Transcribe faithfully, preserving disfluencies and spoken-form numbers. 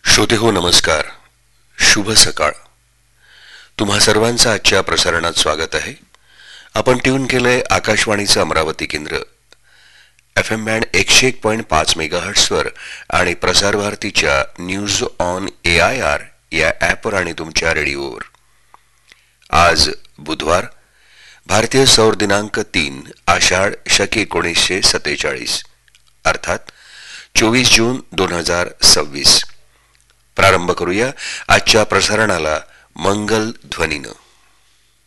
श्रोते हो नमस्कार, शुभ सकाळ. तुम्हा सर्वांचं आजच्या प्रसारणात स्वागत आहे. आपण ट्यून केलंय आकाशवाणीचं अमरावती केंद्र एफ एम बँड एकशे एक पॉईंट पाच मेगाहर्ट्सवर आणि प्रसार भारतीच्या news on A I R या ॲपवर आणि तुमच्या रेडिओवर. आज बुधवार, भारतीय सौर दिनांक तीन आषाढ शक एकोणीसशे सत्तेचाळीस अर्थात चोवीस जून दोन हजार सव्वीस. प्रारंभ करूया आजच्या प्रसारणाला मंगल ध्वनीनं.